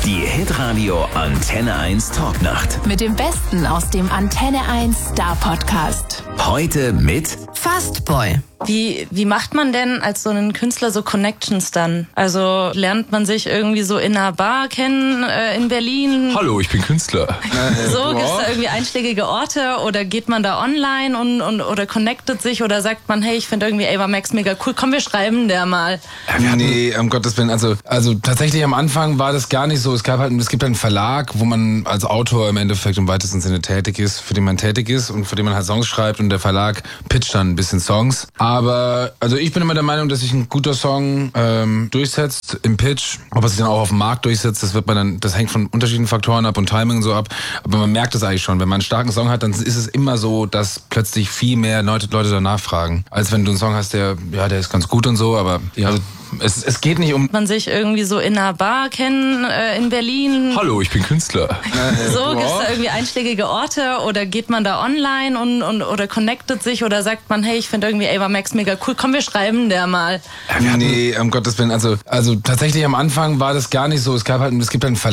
Die Hitradio Antenne 1 Talknacht. Mit dem Besten aus dem Antenne 1 Star Podcast. Heute mit Fastboy. Wie macht man denn als so einen Künstler so Connections dann? Also lernt man sich irgendwie so in einer Bar kennen in Berlin? Hallo, ich bin Künstler. So, gibt es da irgendwie einschlägige Orte oder geht man da online oder connectet sich oder sagt man, hey, ich finde irgendwie Ava Max mega cool, komm, wir schreiben der mal. Nee, um Gottes Willen, also tatsächlich am Anfang war das gar nicht so. Es gibt einen Verlag, wo man als Autor im Endeffekt im weitesten Sinne tätig ist, für den man tätig ist und für den man halt Songs schreibt und der Verlag pitcht dann ein bisschen Songs. Aber also ich bin immer der Meinung, dass sich ein guter Song durchsetzt im Pitch. Ob er sich dann auch auf dem Markt durchsetzt, das hängt von unterschiedlichen Faktoren ab und Timing und so ab. Aber man merkt es eigentlich schon. Wenn man einen starken Song hat, dann ist es immer so, dass plötzlich viel mehr Leute danach fragen, als wenn du einen Song hast, der ist ganz gut und so, aber ja. Also, es geht nicht um... Man sich irgendwie so in einer Bar kennen in Berlin. Hallo, ich bin Künstler. So, gibt es da irgendwie einschlägige Orte oder geht man da online oder connectet sich oder sagt man, hey, ich finde irgendwie Ava Max mega cool, komm, wir schreiben der mal. Nee, um Gottes Willen, also tatsächlich am Anfang war das gar nicht so. Es gibt einen Verlag,